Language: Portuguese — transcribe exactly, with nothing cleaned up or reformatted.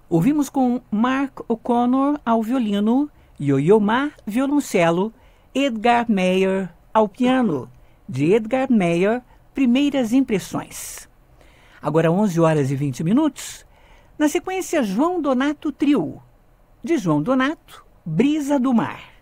Ouvimos com Mark O'Connor ao violino, Yo-Yo Ma, violoncelo, Edgar Meyer ao piano. De Edgar Meyer, Primeiras Impressões. Agora onze horas e vinte minutos. Na sequência, João Donato Trio. De João Donato, Brisa do Mar.